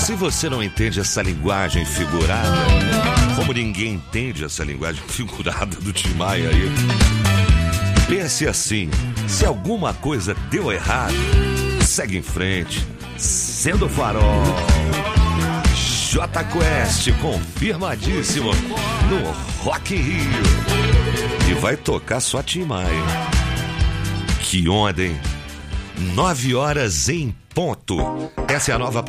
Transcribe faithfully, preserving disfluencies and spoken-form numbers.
Se você não entende essa linguagem figurada, como ninguém entende essa linguagem figurada do Tim Maia aí, pense assim: se alguma coisa deu errado, segue em frente, sendo farol. J Quest, confirmadíssimo no Rock in Rio. E vai tocar só Tim Maia. Que onda, hein? Nove horas em ponto. Essa é a nova